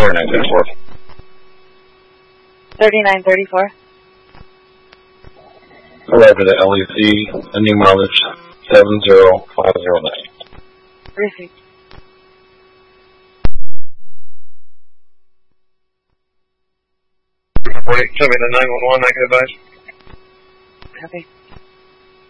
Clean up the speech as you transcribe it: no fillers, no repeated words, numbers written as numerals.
3934. 3934. Arrived at LEC, ending mileage 70509. Received. Tell me the 911, I can advise. Copy.